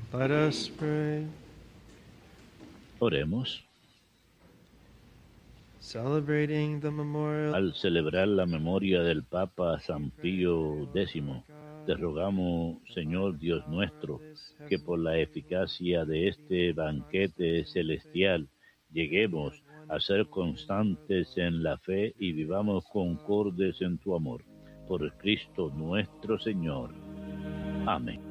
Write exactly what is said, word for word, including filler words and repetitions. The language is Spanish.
Let us pray. Oremos. Celebrating the memorial Al celebrar la memoria del Papa San Pío X, te rogamos, Señor Dios nuestro, que por la eficacia de este banquete celestial lleguemos a ser constantes en la fe y vivamos concordes en tu amor. Por Cristo nuestro Señor. Amén.